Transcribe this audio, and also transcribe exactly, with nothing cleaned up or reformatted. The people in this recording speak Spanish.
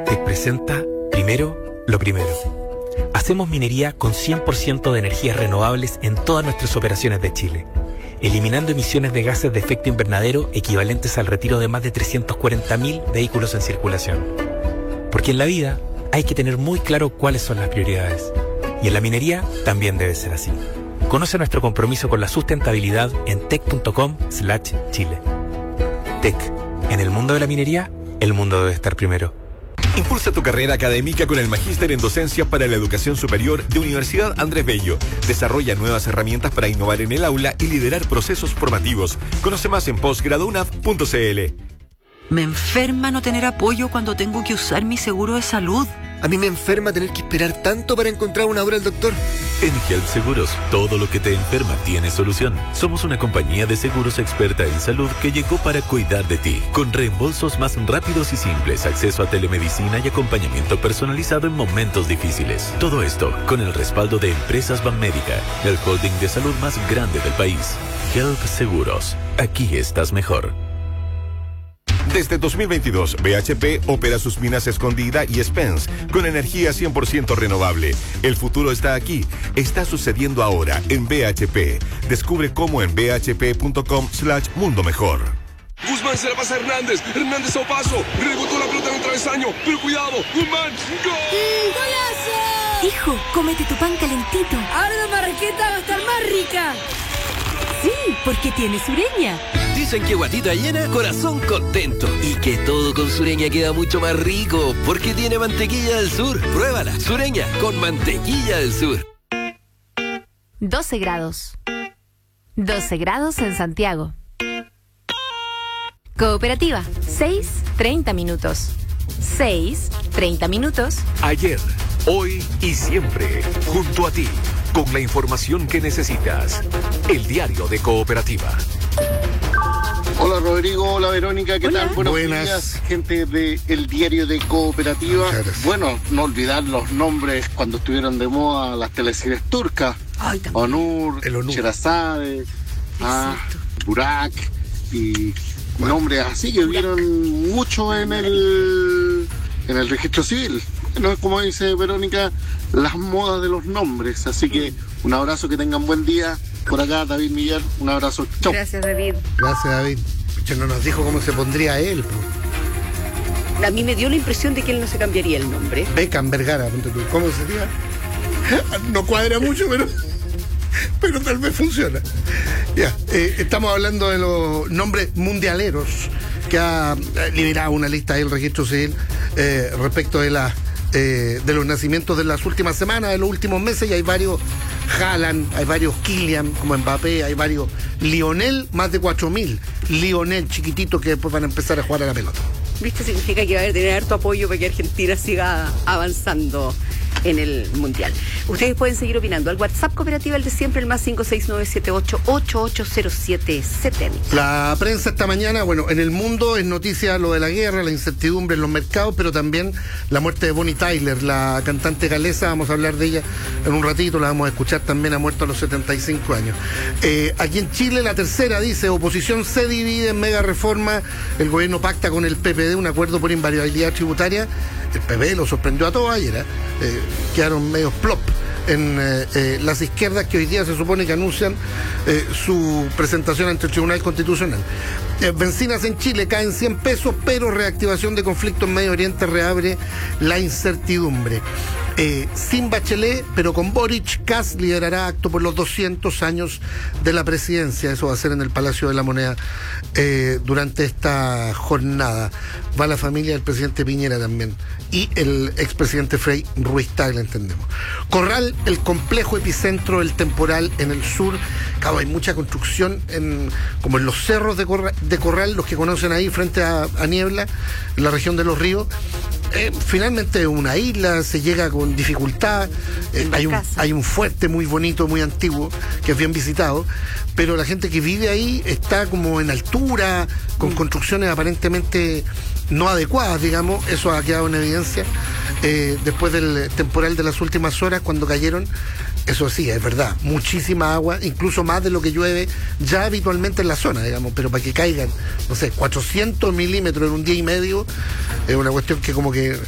Tech presenta Primero lo Primero. Hacemos minería con cien por ciento de energías renovables en todas nuestras operaciones de Chile, eliminando emisiones de gases de efecto invernadero equivalentes al retiro de más de trescientos cuarenta mil vehículos en circulación. Porque en la vida hay que tener muy claro cuáles son las prioridades. Y en la minería también debe ser así. Conoce nuestro compromiso con la sustentabilidad en tech punto com slash chile. Tech. En el mundo de la minería, el mundo debe estar primero. Impulsa tu carrera académica con el Magíster en Docencia para la Educación Superior de Universidad Andrés Bello. Desarrolla nuevas herramientas para innovar en el aula y liderar procesos formativos. Conoce más en postgradounap punto cl. Me enferma no tener apoyo cuando tengo que usar mi seguro de salud. A mí me enferma tener que esperar tanto para encontrar una hora al doctor. En Help Seguros, todo lo que te enferma tiene solución. Somos una compañía de seguros experta en salud que llegó para cuidar de ti, con reembolsos más rápidos y simples, acceso a telemedicina y acompañamiento personalizado en momentos difíciles. Todo esto con el respaldo de Empresas Banmédica, el holding de salud más grande del país. Help Seguros, aquí estás mejor. Desde dos mil veintidós, B H P opera sus minas Escondida y Spence con energía cien por ciento renovable. El futuro está aquí. Está sucediendo ahora en B H P. Descubre cómo en b h p punto com slash mundo mejor. Guzmán se la pasa a Hernández. Hernández a paso. Rebotó la pelota en el travesaño. Pero cuidado. Guzmán. ¡Gol! ¡Golazo! Hijo, cómete tu pan calentito. Ahora la marraqueta va a estar más rica. Sí, porque tiene Sureña. Dicen que guatita llena, corazón contento. Y que todo con Sureña queda mucho más rico, porque tiene mantequilla del sur. Pruébala, Sureña, con mantequilla del sur. doce grados. doce grados en Santiago. Cooperativa, seis, treinta minutos. seis, treinta minutos. Ayer, hoy y siempre, junto a ti, con la información que necesitas. El diario de Cooperativa. Hola Rodrigo, hola Verónica, ¿qué hola. tal? Buenos Buenas. días, gente de El Diario de Cooperativa. Bueno, no olvidar los nombres cuando estuvieron de moda las teleseries turcas. Ay, también. Onur, El Onur. Sherazade, ah, Burak y bueno, nombres así que vieron mucho en el en el registro civil. No es como dice Verónica, las modas de los nombres. Así que un abrazo, que tengan buen día. Por acá, David Millar, un abrazo. Chau. Gracias, David. Gracias, David. Pucha, no nos dijo cómo se pondría él. Po. A mí me dio la impresión de que él no se cambiaría el nombre. Beckham Vergara, ponte tú. ¿Cómo sería? No cuadra mucho, pero, pero tal vez funciona. Ya, eh, estamos hablando de los nombres mundialeros que ha liberado una lista del registro civil eh, respecto de la eh, de los nacimientos de las últimas semanas, de los últimos meses, y hay varios Haaland, hay varios Kylian, como Mbappé, hay varios Lionel, más de cuatro mil Lionel chiquititos que después van a empezar a jugar a la pelota. ¿Viste? Significa que va a tener harto apoyo para que Argentina siga avanzando en el Mundial. Ustedes pueden seguir opinando al WhatsApp Cooperativa, el de siempre, el más cinco seis nueve siete ocho ocho ocho cero siete siete. La prensa esta mañana, bueno, en el mundo es noticia lo de la guerra, la incertidumbre en los mercados, pero también la muerte de Bonnie Tyler, la cantante galesa. Vamos a hablar de ella en un ratito, la vamos a escuchar. También ha muerto a los setenta y cinco años. Eh, aquí en Chile, la tercera dice: oposición se divide en mega reforma, el gobierno pacta con el P P D un acuerdo por invariabilidad tributaria. El P P D lo sorprendió a todos ayer, ¿eh? Eh, quedaron medio plop en eh, eh, las izquierdas, que hoy día se supone que anuncian eh, su presentación ante el Tribunal Constitucional. Eh, bencinas en Chile caen cien pesos, pero reactivación de conflicto en Medio Oriente reabre la incertidumbre. Eh, sin Bachelet, pero con Boric, Kast liderará acto por los doscientos años de la presidencia. Eso va a ser en el Palacio de la Moneda eh, durante esta jornada. Va la familia del presidente Piñera también, y el expresidente Frei Ruiz Tagle, entendemos. Corral, el complejo epicentro del temporal en el sur. Claro, hay mucha construcción en, como en los cerros de Corral, de Corral, los que conocen ahí frente a, a Niebla, en la región de Los Ríos. Eh, finalmente una isla, se llega con dificultad, eh, hay, un, hay un fuerte muy bonito, muy antiguo, que es bien visitado, pero la gente que vive ahí está como en altura, con mm. construcciones aparentemente no adecuadas, digamos. Eso ha quedado en evidencia eh, después del temporal de las últimas horas, cuando cayeron. Eso sí, es verdad, muchísima agua, incluso más de lo que llueve ya habitualmente en la zona, digamos, pero para que caigan, no sé, cuatrocientos milímetros en un día y medio, es una cuestión que como que